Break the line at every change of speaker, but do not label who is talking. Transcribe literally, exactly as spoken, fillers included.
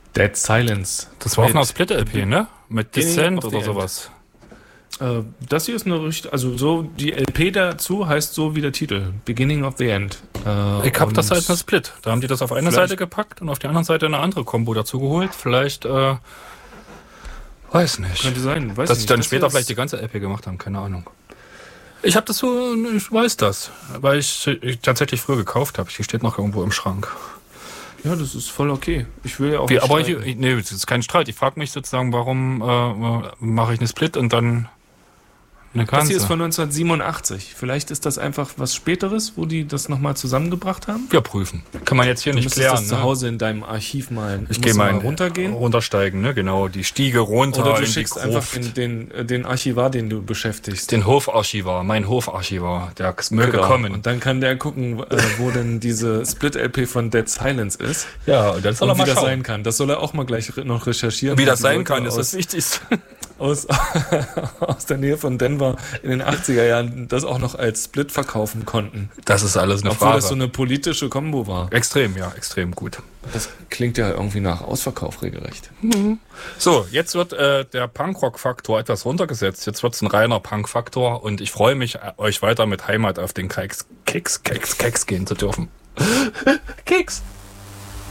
Dead Silence.
Das war auf
Mit
einer Split-L P, ne? Mit
Beginning
Descent
of the
oder
End.
sowas.
Äh, das hier ist eine richtig, also so die L P dazu heißt so wie der Titel, Beginning of the End. Äh,
Ich hab das
und
halt eine Split. Da haben die das auf eine
vielleicht-
Seite gepackt und auf der anderen Seite eine andere Combo dazu geholt. Vielleicht, äh, weiß nicht.
Könnte sein, weiß
Dass
ich
sie dann
nicht.
später
Das
vielleicht die ganze L P gemacht haben, keine Ahnung. Ich habe das so, ich weiß das, weil ich, ich tatsächlich früher gekauft habe. Die steht noch irgendwo im Schrank.
Ja, das ist voll okay. Ich will ja auch
Wie,
nicht
aber ich,
streiten.
ich, nee, das ist kein Streit. Ich frage mich sozusagen, warum äh, mache ich eine Split und dann eine ganze.
Das hier ist von neunzehnhundertsiebenundachtzig. Vielleicht ist das einfach was Späteres, wo die das nochmal zusammengebracht haben.
Wir prüfen. Kann man jetzt hier
Du
nicht
müsstest
klären.
das zu
Ne?
Hause in deinem Archiv mal.
Ich
musst
gehe
du
mal in-
runtergehen.
runtersteigen, ne? Genau, die Stiege runter
Oder du
in
schickst
die
einfach
Gruft.
den, den, äh, den Archivar, den du beschäftigst.
Den Hofarchivar, mein Hofarchivar, der möge
Genau.
kommen.
Und dann kann der gucken, äh, wo denn diese Split-L P von Dead Silence ist.
Ja, und dann soll
Und
er
wie
mal
das
schauen.
sein kann. Das soll er auch mal gleich re- noch recherchieren.
Wie das
Die
sein
Leute
kann, ist
aus,
das Wichtigste.
aus, aus der Nähe von Denver in den achtziger Jahren das auch noch als Split verkaufen konnten.
Das ist alles eine
Obwohl
Frage.
das so eine politische Kombo war.
Extrem, ja, extrem gut.
Das klingt ja irgendwie nach Ausverkauf regelrecht.
So, jetzt wird äh, der Punkrock-Faktor etwas runtergesetzt. Jetzt wird es ein reiner Punk-Faktor und ich freue mich, äh, euch weiter mit Heimat auf den Keks, Keks, Keks, Keks gehen zu dürfen. Keks!